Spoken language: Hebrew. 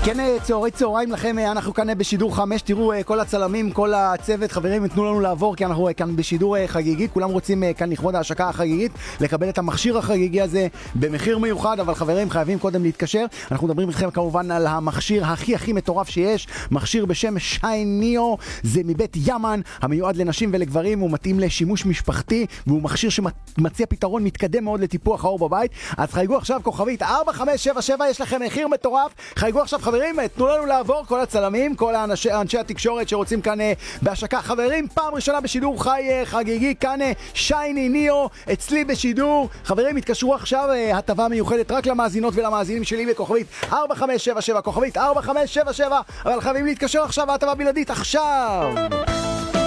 כן, צהריים לכם, אנחנו כאן בשידור 5, תראו כל הצלמים, כל הצוות, חברים, תנו לנו לעבור כי אנחנו כאן בשידור חגיגי, כולם רוצים כאן לכבוד ההשקה החגיגית, לקבל את המכשיר החגיגי הזה במחיר מיוחד, אבל חברים חייבים קודם להתקשר, אנחנו מדברים איתכם כמובן על המכשיר הכי מטורף שיש, מכשיר בשם שיין ניאו, זה מבית ימן, המיועד לנשים ולגברים, הוא מתאים לשימוש משפחתי, והוא מכשיר שמציע פתרון מתקדם מאוד לטיפוח האור בבית, אז חייגו עכשיו כוכבית 4577, יש לכם מחיר מטורף, חייגו עכשיו חברים, תנו לנו לעבור, כל הצלמים, כל אנשי התקשורת שרוצים כאן בהשקה. חברים, פעם ראשונה בשידור חי חגיגי, כאן שייני ניאו, אצלי בשידור. חברים, התקשרו עכשיו, הטבה מיוחדת רק למאזינות ולמאזינים שלי בכוכבית 4577, כוכבית 4577, אבל חייבים להתקשר עכשיו, הטבה בלעדית עכשיו.